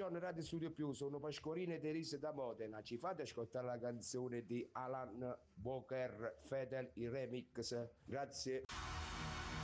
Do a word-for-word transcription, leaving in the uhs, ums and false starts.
Buongiorno Radio Studio Più, sono Pasqualino Terese da Modena. Ci fate ascoltare la canzone di Alan Walker Fedel, il remix? Grazie.